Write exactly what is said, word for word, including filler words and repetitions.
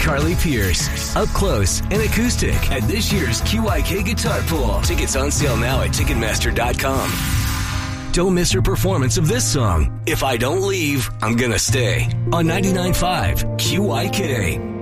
Carly Pierce. Up close and acoustic at this year's Q I K Guitar Pool. Tickets on sale now at Ticketmaster dot com. Don't miss her performance of this song, If I Don't Leave, I'm Gonna Stay, on ninety-nine point five Q I K.